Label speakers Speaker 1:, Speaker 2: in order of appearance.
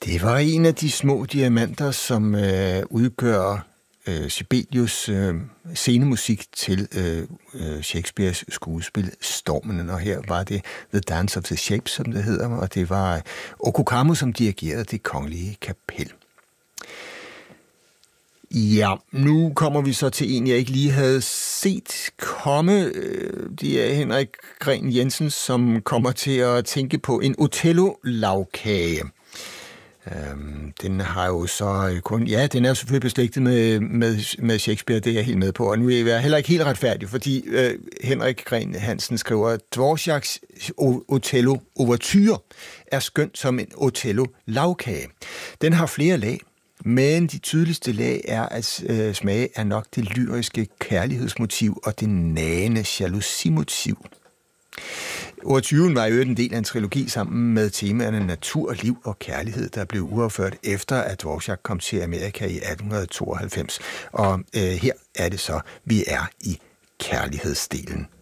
Speaker 1: Det var en af de små diamanter, som udgør Sibelius scenemusik til Shakespeares skuespil Stormen, og her var det The Dance of the Shapes, som det hedder, og det var Okukamo, som dirigerede Det Kongelige Kapel. Ja, nu kommer vi så til en, jeg ikke lige havde set komme. Det er Henrik Gren Jensen, som kommer til at tænke på en Othello-lagkage. Den har jo så kun... Ja, den er jo selvfølgelig beslægtet med Shakespeare, det er jeg helt med på. Og nu er jeg heller ikke helt retfærdig, fordi Henrik Gren Hansen skriver, Dvořáks Othello-ouverture er skønt som en Othello-lagkage. Den har flere lag, men de tydeligste lag er at smage af nok det lyriske kærlighedsmotiv og det nagende jalousimotiv. Ouverturen var jo en del af en trilogi sammen med temaerne natur, liv og kærlighed, der blev uafført efter, at Dvořák kom til Amerika i 1892. Og her er det så, vi er i kærlighedsdelen.